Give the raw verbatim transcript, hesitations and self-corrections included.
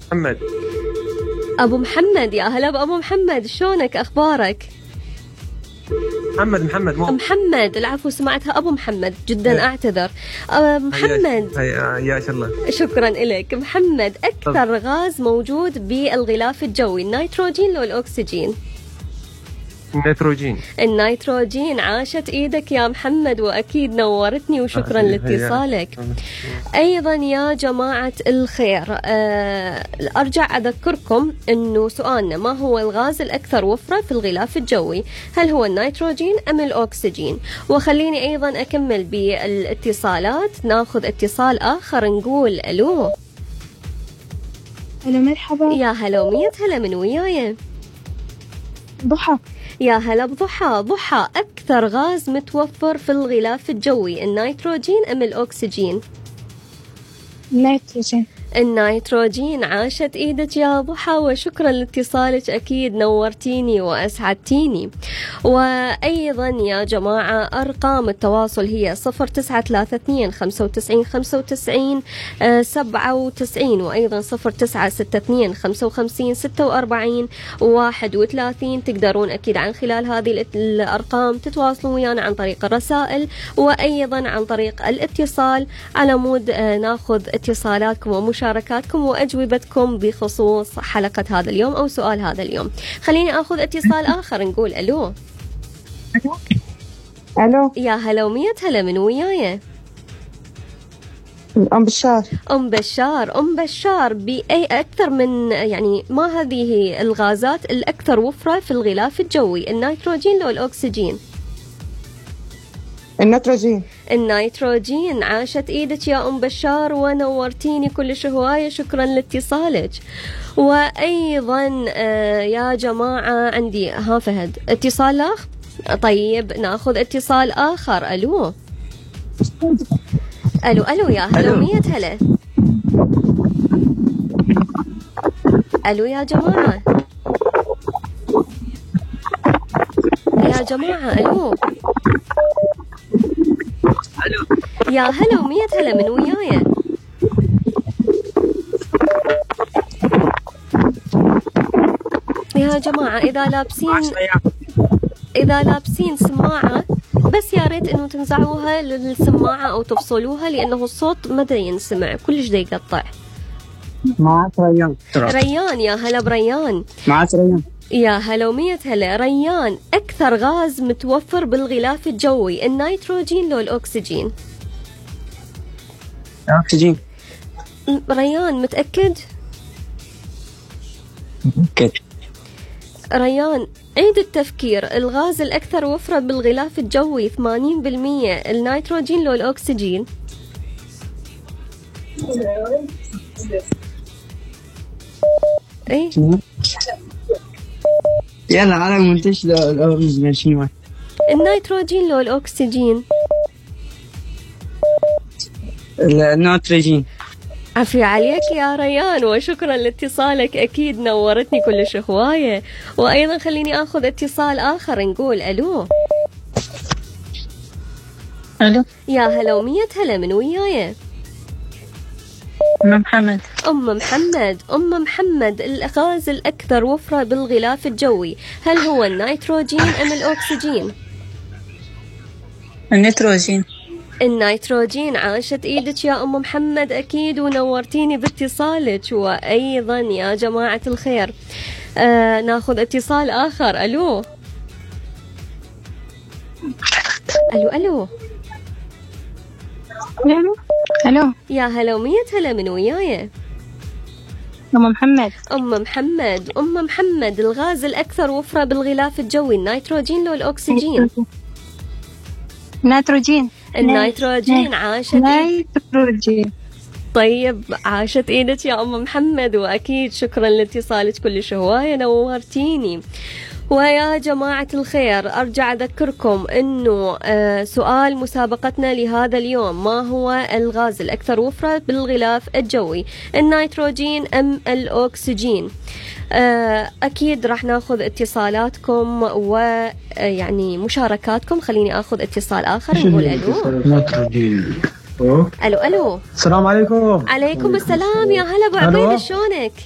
محمد. أبو محمد، يا هلا بأبو محمد، شلونك أخبارك؟ محمد محمد مو محمد، العفو سمعتها أبو محمد، جدا هي. أعتذر. أه محمد، يا الله. شكرا لك محمد. أكثر طب. غاز موجود بالغلاف الجوي، النيتروجين لو الأكسجين؟ النيتروجين. النيتروجين. عاشت ايدك يا محمد، واكيد نورتني، وشكرا لاتصالك. ايضا يا جماعة الخير، أه ارجع اذكركم انه سؤالنا ما هو الغاز الاكثر وفرة في الغلاف الجوي، هل هو النيتروجين ام الاكسجين؟ وخليني ايضا اكمل بالاتصالات، ناخذ اتصال اخر، نقول الو. الو مرحبا. يا هلا ومية هلا، من وياي؟ ضحى. يا هلا بضحى. ضحى، أكثر غاز متوفر في الغلاف الجوي، النيتروجين أم الأكسجين؟ النيتروجين. النيتروجين. عاشت ايدك يا ضحى، وشكرا لاتصالك، اكيد نورتيني واسعدتيني. وايضا يا جماعه ارقام التواصل هي صفر تسعة ثلاثة اثنين خمسة وتسعين خمسة وتسعين سبعة وتسعين، وايضا صفر تسعة ستة اثنين خمسة وخمسين ستة وأربعين واحد وثلاثين. تقدرون اكيد عن خلال هذه الارقام تتواصلون ويانا عن طريق الرسائل، وايضا عن طريق الاتصال، على مود ناخذ اتصالاتكم ومش مشاركاتكم وأجوبتكم بخصوص حلقة هذا اليوم أو سؤال هذا اليوم. خليني أخذ اتصال آخر، نقول ألو. ألو. يا هلا ومية هلا، من وياي؟ أم بشار. أم بشار. أم بشار، بأي أكثر من يعني ما هذه الغازات الأكثر وفرة في الغلاف الجوي، النيتروجين لو الأكسجين؟ النيتروجين. النيتروجين. عاشت ايدك يا ام بشار، ونورتيني كلش هوايه، شكرا لاتصالك. وايضا يا جماعه عندي ها فهد اتصال اخ. طيب ناخذ اتصال اخر. الو الو الو. يا هلا ومية هلا. الو يا جماعه، يا جماعه الو. يا هلا ومية هلا، من وياي؟ يا جماعة إذا لابسين إذا لابسين سماعة، بس يا ريت إنه تنزعوها للسماعة أو تفصلوها، لأنه الصوت ما دا ينسمع، كلش دا يقطع. معك ريان. ريان، يا هلا بريان. معك ريان. يا هلا ومية هلا. ريان، أكثر غاز متوفر بالغلاف الجوي، النيتروجين لو الأكسجين؟ الأكسجين. ريان متأكد؟ متأكد. ريان عيد التفكير، الغاز الأكثر وفرة بالغلاف الجوي ثمانين بالمية، النيتروجين لو الأكسجين؟ ايه يلا على منتش لو شنو؟ النيتروجين لو الأكسجين؟ النيتروجين. عفي عليك يا ريان، وشكرا لاتصالك، أكيد نورتني كلش هواية. وأيضا خليني أخذ اتصال آخر، نقول ألو. ألو. يا هلا ومية هلا، من وياي؟ أم محمد. أم محمد. أم محمد، الغاز الأكثر وفرة بالغلاف الجوي، هل هو النيتروجين أم الأكسجين؟ النيتروجين. النيتروجين. عاشت ايدك يا ام محمد، اكيد ونورتيني باتصالك. وايضا يا جماعة الخير آه ناخذ اتصال اخر. الو الو الو. الو الو. يا هلا ومية هلا، من وياي؟ ام محمد. ام محمد. ام محمد، الغاز الاكثر وفرة بالغلاف الجوي، النيتروجين لو الاكسجين؟ نيتروجين. النيتروجين. عاشت نيتروجين. طيب عاشت ايدك يا ام محمد، واكيد شكرا لاتصالك كلش هوايه، نورتيني. ويا جماعة الخير ارجع اذكركم انه آه سؤال مسابقتنا لهذا اليوم، ما هو الغاز الاكثر وفرة بالغلاف الجوي، النيتروجين ام الاكسجين؟ آه اكيد راح ناخذ اتصالاتكم ويعني مشاركاتكم. خليني اخذ اتصال اخر، نقول الو. نيتروجين. الو الو. السلام عليكم. عليكم السلام، يا هلا ابو عبيد، شلونك؟